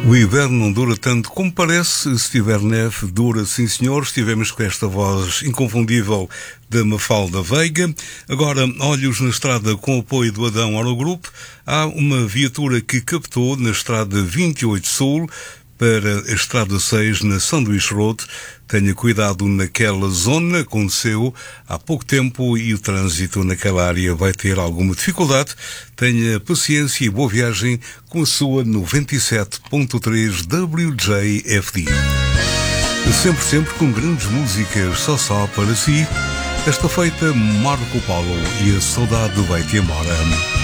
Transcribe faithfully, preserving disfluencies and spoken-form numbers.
O inverno não dura tanto como parece. Se tiver neve, dura sim senhor. Estivemos com esta voz inconfundível da Mafalda Veiga. Agora, olhos na estrada com o apoio do Adão Aerogroup. Há uma viatura que captou na estrada vinte e oito Sul para a estrada seis na Sandwich Road. Tenha cuidado naquela zona, aconteceu há pouco tempo e o trânsito naquela área vai ter alguma dificuldade. Tenha paciência e boa viagem com a sua noventa e sete ponto três W J F D. Sempre, sempre com grandes músicas só só para si. Esta feita, Marco Paulo e a saudade vai-te embora.